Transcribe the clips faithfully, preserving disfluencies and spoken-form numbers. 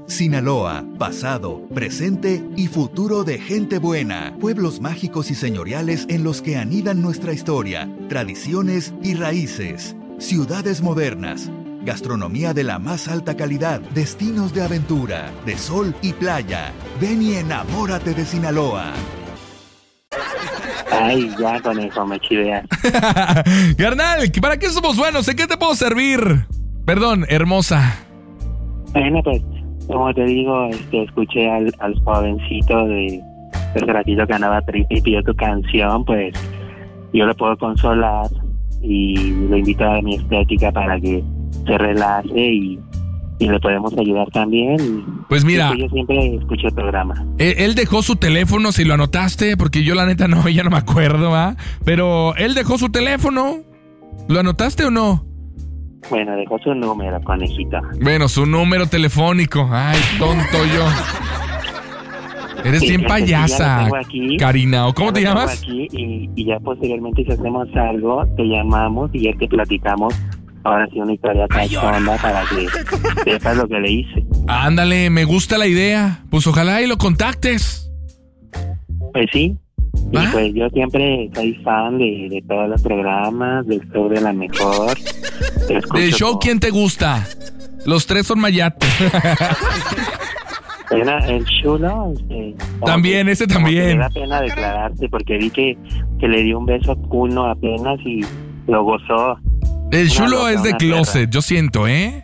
Sinaloa, pasado, presente y futuro de gente buena. Pueblos mágicos y señoriales en los que anidan nuestra historia, tradiciones y raíces. Ciudades modernas, gastronomía de la más alta calidad, destinos de aventura, de sol y playa. Ven y enamórate de Sinaloa. Ay, ya con eso me chiveas. Carnal, ¿para qué somos buenos? ¿En qué te puedo servir? Perdón, hermosa. Bueno, pues, como te digo, este, escuché al, al jovencito de ese ratito que andaba triste y pidió tu canción, pues yo le puedo consolar y lo invito a mi estética para que se relaje y, y le podemos ayudar también. Pues mira, yo siempre escucho el programa. Él, él dejó su teléfono, si lo anotaste, porque yo la neta no, ya no me acuerdo, ¿ah? Pero él dejó su teléfono. ¿Lo anotaste o no? Bueno, dejó su número, conejita. Bueno, su número telefónico. Ay, tonto yo. Eres bien payasa, aquí, Karina. ¿O cómo te llamas? Aquí y, y ya posteriormente, si hacemos algo, te llamamos y ya te platicamos. Ahora sí, una historia cachonda para que sepas lo que le hice. Ándale, me gusta la idea. Pues ojalá y lo contactes. Pues sí. ¿Ah? Y pues yo siempre soy fan de, de todos los programas, del show de la mejor. ¿Del show todo. ¿Quién te gusta? Los tres son Mayate. Era el chulo. Este, también, que, ese también. Me da pena declararte porque vi que, que le dio un beso uno apenas y lo gozó. El chulo es de closet, perra. Yo siento, ¿eh?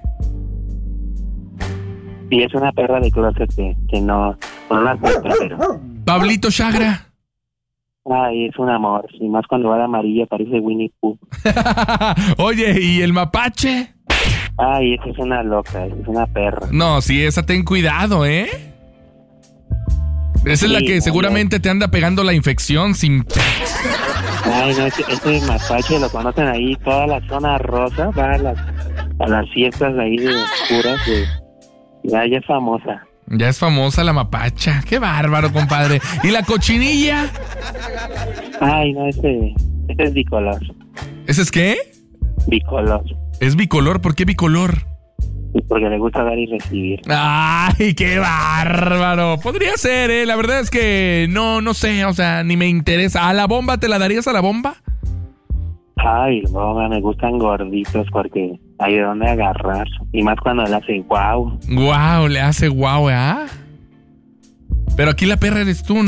Sí, es una perra de closet que, que no, no la acepta, pero... Pablito Chagra. Ay, es un amor, y más cuando va de amarillo parece Winnie Pooh. Oye, ¿y el mapache? Ay, esa es una loca, esa es una perra. No, sí, esa ten cuidado, ¿eh? Esa sí, es la que seguramente te anda pegando la infección sin... Ay, no, ese, ese mapache lo conocen ahí, toda la zona rosa, va a las, a las fiestas ahí de oscuras, de, ya, ya es famosa. Ya es famosa la mapacha, qué bárbaro, compadre. ¿Y la cochinilla? Ay, no, ese, ese es bicolor. ¿Ese es qué? Bicolor. ¿Es bicolor? ¿Por qué bicolor? Porque le gusta dar y recibir. ¡Ay, qué bárbaro! Podría ser, ¿eh? La verdad es que no, no sé, o sea, ni me interesa. ¿A la bomba te la darías a la bomba? Ay, bomba, me gustan gorditos porque hay de dónde agarrar. Y más cuando le hace guau. Guau, le hace guau, ¿ah? Pero aquí la perra eres tú, ¿no?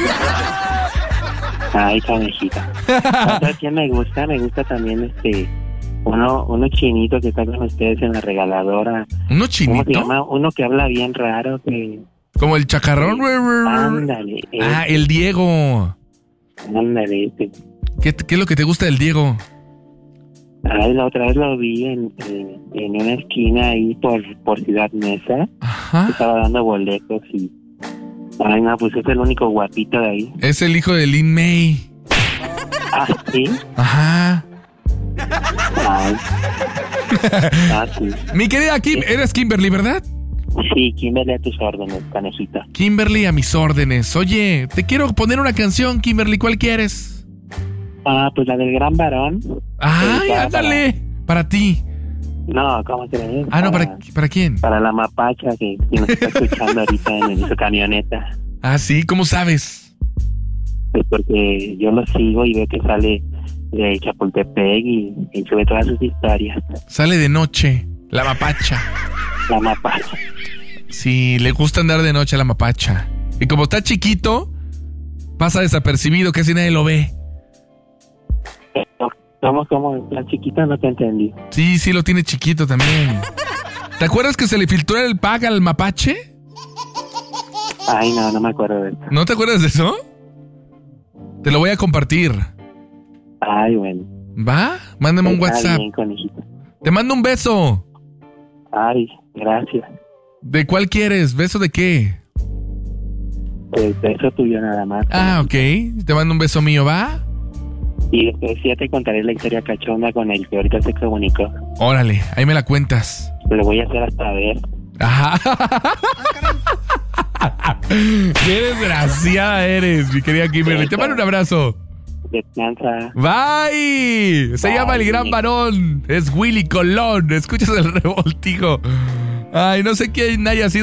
Ay, conejita. ¿Sabes quién me gusta? Me gusta también este... Uno, uno chinito que está con ustedes en la regaladora. ¿Uno chinito? ¿Cómo se llama? Uno que habla bien raro. Que... ¿Como el chacarrón? Ándale. Ah, el Diego. Ándale. Este. ¿Qué, ¿Qué es lo que te gusta del Diego? Ay, la otra vez lo vi en, en, en una esquina ahí por, por Ciudad Mesa. Ajá. Estaba dando boletos y... Ay, no, pues es el único guapito de ahí. Es el hijo de Lin May. ¿Ah, sí? Ajá. Ay. Ah, sí. Mi querida Kim, eres Kimberly, ¿verdad? Sí, Kimberly a tus órdenes, conejita. Kimberly a mis órdenes. Oye, te quiero poner una canción, Kimberly, ¿cuál quieres? Ah, pues la del gran varón. Ay, ándale, para... para ti. No, ¿cómo se le dice? Ah, no, ¿para, ¿para quién? Para la mapacha que, que nos está escuchando ahorita en, en su camioneta. Ah, sí, ¿cómo sabes? Pues porque yo lo sigo y veo que sale de Chapultepec y, y sube todas sus historias. Sale de noche, la mapacha. La mapacha. Sí, le gusta andar de noche a la mapacha. Y como está chiquito, pasa desapercibido, casi nadie lo ve. ¿Cómo, cómo? La chiquita no te entendí. Sí, sí, lo tiene chiquito también. ¿Te acuerdas que se le filtró el pack al mapache? Ay, no, no me acuerdo de eso. ¿No te acuerdas de eso? Te lo voy a compartir. Ay, bueno. ¿Va? Mándame un WhatsApp. Bien, conejito. Te mando un beso. Ay, gracias. ¿De cuál quieres? ¿Beso de qué? Pues beso tuyo nada más. Ah, ok. Te mando un beso mío, ¿va? Y después ya te contaré la historia cachonda con el que ahorita se comunicó. Órale, ahí me la cuentas. Lo voy a hacer hasta ver. Ajá. Qué desgraciada eres, mi querida Kimberly. Sí, te mando un abrazo. Descansa. Bye. Se Bye. llama El Gran Varón. Es Willy Colón. Escuchas el revoltijo. Ay, no sé quién haya sido.